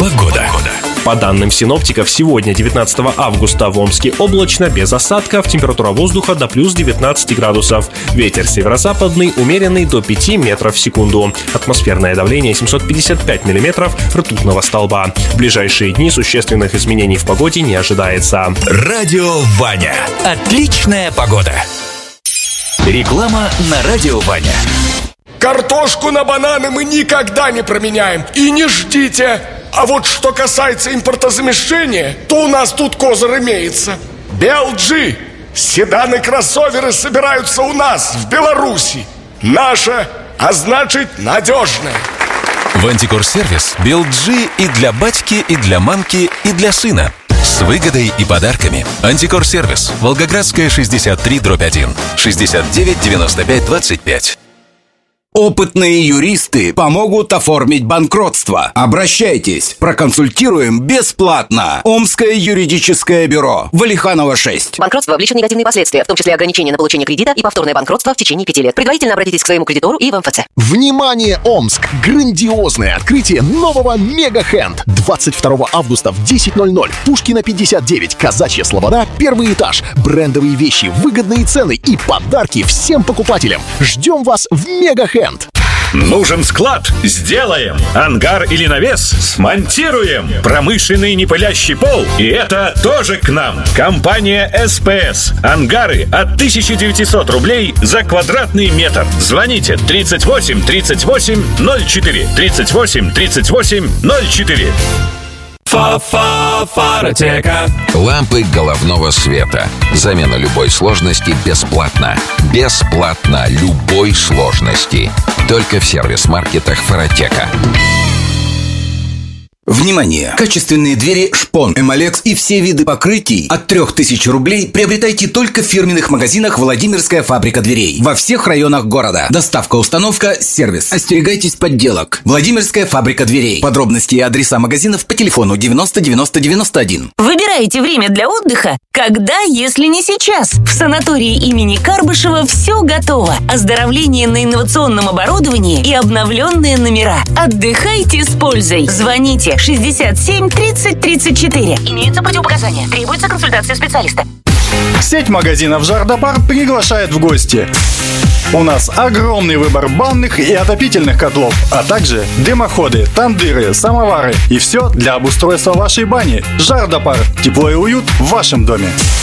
Погода. По данным синоптиков, сегодня, 19 августа, в Омске облачно, без осадков, температура воздуха до плюс 19 градусов. Ветер северо-западный, умеренный до 5 метров в секунду. Атмосферное давление 755 миллиметров ртутного столба. В ближайшие дни существенных изменений в погоде не ожидается. Радио Ваня. Отличная погода. Реклама на Радио Ваня. Картошку на бананы мы никогда не променяем. И не ждите. А вот что касается импортозамещения, то у нас тут козырь имеется. BLG. Седаны-кроссоверы собираются у нас, в Беларуси. Наше, а значит надежное. В Антикор-сервис BLG и для батьки, и для мамки, и для сына. С выгодой и подарками. Антикор-сервис. Волгоградская, 63/1. 69 95 25. Опытные юристы помогут оформить банкротство. Обращайтесь, проконсультируем бесплатно. Омское юридическое бюро. Валиханова, 6. Банкротство влечет негативные последствия, в том числе ограничения на получение кредита и повторное банкротство в течение 5 лет. Предварительно обратитесь к своему кредитору и в МФЦ. Внимание, Омск! Грандиозное открытие нового Мега-Хенд. 22 августа в 10:00. Пушкина, 59. Казачья Слобода, 1 этаж. Брендовые вещи, выгодные цены и подарки всем покупателям. Ждем вас в Мега-Хенд. Нужен склад? Сделаем. Ангар или навес? Смонтируем. Промышленный непылящий пол? И это тоже к нам. Компания СПС. Ангары от 1900 рублей за квадратный метр. Звоните 38 38 04. 38 38 04. Фаротека. Лампы головного света. Замена любой сложности бесплатно. Бесплатно любой сложности. Только в сервис-маркетах Фаротека. Внимание! Качественные двери Шпон, Эмалекс и все виды покрытий от 3000 рублей приобретайте только в фирменных магазинах «Владимирская фабрика дверей» во всех районах города. Доставка, установка, сервис. Остерегайтесь подделок. Владимирская фабрика дверей. Подробности и адреса магазинов по телефону 90 90 91. Выбираете время для отдыха? Когда, если не сейчас? В санатории имени Карбышева все готово. Оздоровление на инновационном оборудовании и обновленные номера. Отдыхайте с пользой. Звоните 67 30 34. Имеются противопоказания. Требуется консультация специалиста. Сеть магазинов «Жардопар» приглашает в гости. У нас огромный выбор банных и отопительных котлов, а также дымоходы, тандыры, самовары и все для обустройства вашей бани. «Жардопар» – тепло и уют в вашем доме.